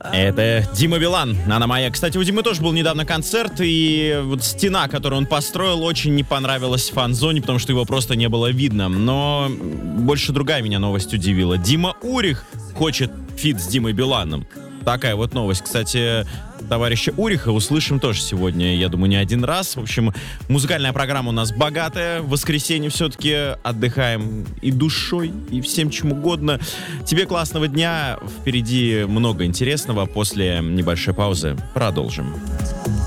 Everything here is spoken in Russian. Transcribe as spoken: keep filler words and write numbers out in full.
Это Дима Билан, Анна Моя. Кстати, у Димы тоже был недавно концерт, и вот стена, которую он построил, очень не понравилась фан-зоне, потому что его просто не было видно. Но больше другая меня новость удивила. Дима Урих хочет фит с Димой Биланом. Такая вот новость. Кстати, товарища Уриха услышим тоже сегодня, я думаю, не один раз. В общем, музыкальная программа у нас богатая. В воскресенье все-таки отдыхаем и душой, и всем чем угодно. Тебе классного дня. Впереди много интересного. После небольшой паузы продолжим.